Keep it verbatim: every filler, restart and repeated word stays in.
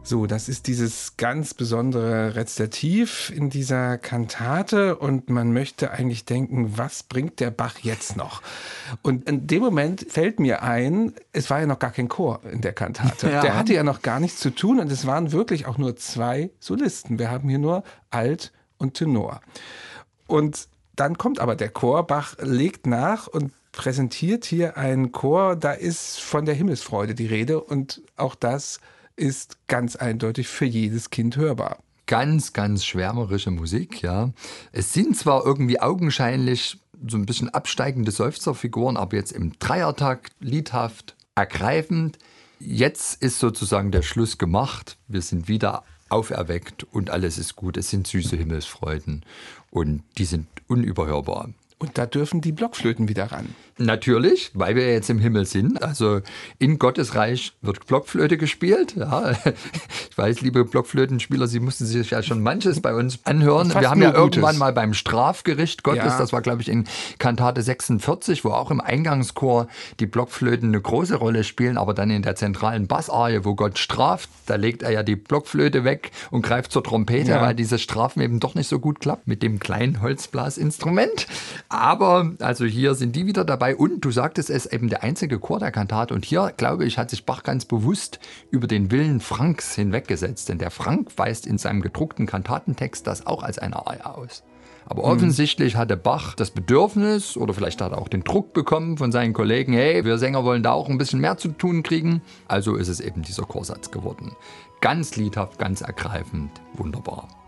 So, das ist dieses ganz besondere Rezitativ in dieser Kantate und man möchte eigentlich denken, was bringt der Bach jetzt noch? Und in dem Moment fällt mir ein, es war ja noch gar kein Chor in der Kantate. Ja. Der hatte ja noch gar nichts zu tun und es waren wirklich auch nur zwei Solisten. Wir haben hier nur Alt und Tenor. Und dann kommt aber der Chor, Bach legt nach und präsentiert hier einen Chor, da ist von der Himmelsfreude die Rede und auch das ist ganz eindeutig für jedes Kind hörbar. Ganz, ganz schwärmerische Musik, ja. Es sind zwar irgendwie augenscheinlich so ein bisschen absteigende Seufzerfiguren, aber jetzt im Dreiertakt, liedhaft, ergreifend. Jetzt ist sozusagen der Schluss gemacht. Wir sind wieder auferweckt und alles ist gut. Es sind süße Himmelsfreuden und die sind unüberhörbar. Und da dürfen die Blockflöten wieder ran. Natürlich, weil wir jetzt im Himmel sind. Also in Gottes Reich wird Blockflöte gespielt. Ja. Ich weiß, liebe Blockflötenspieler, Sie mussten sich ja schon manches bei uns anhören. Fast wir haben ja nur Gutes. irgendwann mal beim Strafgericht Gottes, Ja. das war glaube ich in Kantate sechsundvierzig, wo auch im Eingangschor die Blockflöten eine große Rolle spielen, aber dann in der zentralen Bassarie, wo Gott straft, da legt er ja die Blockflöte weg und greift zur Trompete, Ja. weil dieses Strafen eben doch nicht so gut klappt mit dem kleinen Holzblasinstrument. Aber also hier sind die wieder dabei und du sagtest es, eben der einzige Chor der Kantate. Und hier, glaube ich, hat sich Bach ganz bewusst über den Willen Franks hinweggesetzt. Denn der Frank weist in seinem gedruckten Kantatentext das auch als eine Arie aus. Aber offensichtlich hatte Bach das Bedürfnis oder vielleicht hat er auch den Druck bekommen von seinen Kollegen, hey, wir Sänger wollen da auch ein bisschen mehr zu tun kriegen. Also ist es eben dieser Chorsatz geworden. Ganz liedhaft, ganz ergreifend, wunderbar.